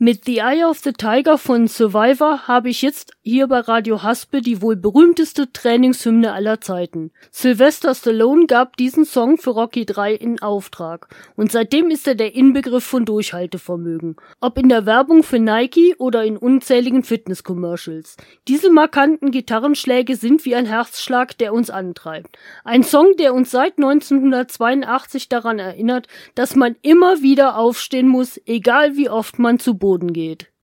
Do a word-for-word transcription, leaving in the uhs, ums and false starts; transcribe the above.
Mit The Eye of the Tiger von Survivor habe ich jetzt hier bei Radio Haspe die wohl berühmteste Trainingshymne aller Zeiten. Sylvester Stallone gab diesen Song für Rocky drei in Auftrag und seitdem ist er der Inbegriff von Durchhaltevermögen. Ob in der Werbung für Nike oder in unzähligen Fitness-Commercials. Diese markanten Gitarrenschläge sind wie ein Herzschlag, der uns antreibt. Ein Song, der uns seit neunzehnhundertzweiundachtzig daran erinnert, dass man immer wieder aufstehen muss, egal wie oft man zu Boden geht.